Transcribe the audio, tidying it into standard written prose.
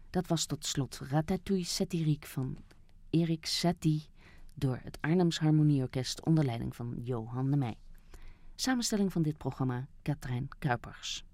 Dat was tot slot Ratatouille Satiriek van Erik Satie door het Arnhems Harmonieorkest onder leiding van Johan de Meij. Samenstelling van dit programma Katrijn Kuipers.